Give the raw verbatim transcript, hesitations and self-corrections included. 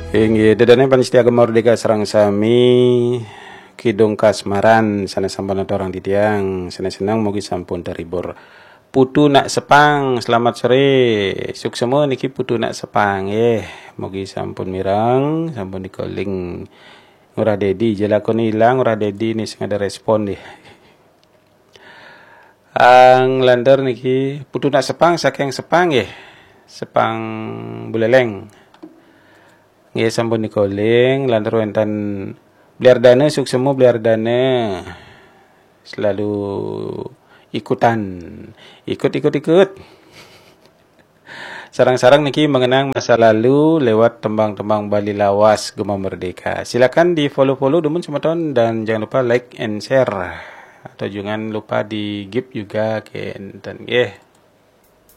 Inggih dedane Panitia Merdeka Serang Sami Kidung Kasmaran sana sampun orang di tiang sana senang mugi sampun terhibur. Putu nak sepang selamat sore suksemo niki putu nak sepang eh mugi sampun mirang sampun di calling ora dedi jelakon ilang ora dedi ni sing ada respon deh. Ang lander niki putu nak sepang saking sepang eh sepang buleleng. Nggih sampun di calling lantar wonten biar dana suksemo biar dana selalu ikutan ikut ikut ikut sarang-sarang niki mengenang masa lalu lewat tembang-tembang Bali lawas Gema Merdeka. Silakan di follow-follow demun semeton dan jangan lupa like and share atau jangan lupa di give juga ke enten nggih.